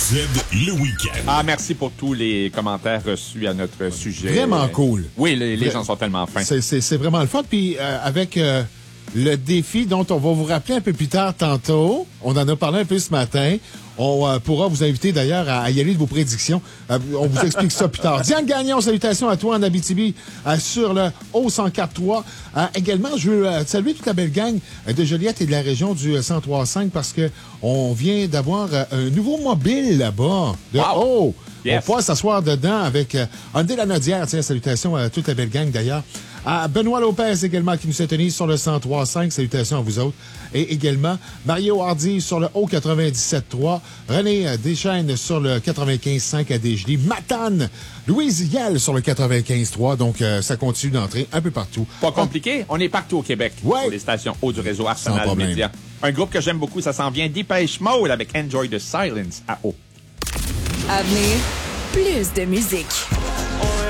le week-end. Ah, merci pour tous les commentaires reçus à notre sujet. Vraiment cool. Oui, les gens sont tellement fins. C'est vraiment le fun. Puis avec le défi dont on va vous rappeler un peu plus tard tantôt, on en a parlé un peu ce matin. On pourra vous inviter d'ailleurs à y aller de vos prédictions. On vous explique ça plus tard. Diane Gagnon, salutations à toi en Abitibi sur le O104.3. Également, je veux saluer toute la belle gang de Joliette et de la région du 103.5 parce que on vient d'avoir un nouveau mobile là-bas. Wow. Yes. On pourra s'asseoir dedans avec Hyundai Lanaudière. Tiens, salutations à toute la belle gang d'ailleurs. À Benoît Lopez également qui nous s'étonise sur le 103.5. Salutations à vous autres. Et également Mario Hardy sur le O97.3. René Deschaines sur le 95.5 à Desjely. Matane, Louise Yale sur le 95.3. Donc, ça continue d'entrer un peu partout. Pas compliqué. On est partout au Québec. Ouais. Sur les stations haut du réseau Arsenal Sans problème. Média. Un groupe que j'aime beaucoup, ça s'en vient. Depeche Mode avec Enjoy the Silence à haut. À venir, plus de musique.